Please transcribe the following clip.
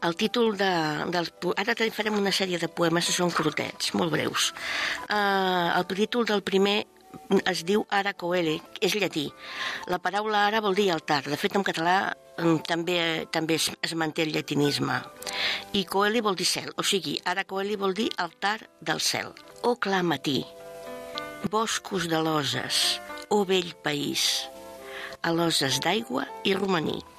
El títol ara farem una sèrie de poemes que són curtets, molt breus. El títol del primer es diu Ara Coeli, és llatí. La paraula ara vol dir altar. De fet, en català també es manté el llatinisme. I Coeli vol dir cel, o sigui, Ara Coeli vol dir altar del cel. O clar matí, boscos de loses, o vell país, aloses d'aigua i romaní.